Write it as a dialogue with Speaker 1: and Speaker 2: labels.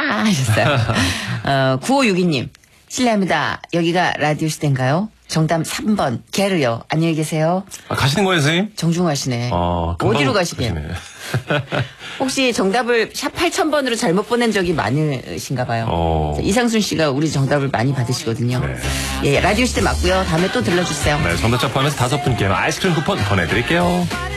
Speaker 1: 하셨어요. 9562님. 실례합니다. 여기가 라디오 시대인가요? 정답 3번. 게르요. 안녕히 계세요.
Speaker 2: 가시는 거예요, 선생님?
Speaker 1: 정중하시네. 어디로 가시게요? 혹시 정답을 샵 8000번으로 잘못 보낸 적이 많으신가 봐요. 이상순 씨가 우리 정답을 많이 받으시거든요.
Speaker 2: 네.
Speaker 1: 예, 라디오 시대 맞고요. 다음에 또 들러주세요.
Speaker 2: 네, 정답자 포함해서 5분께 아이스크림 쿠폰 보내드릴게요.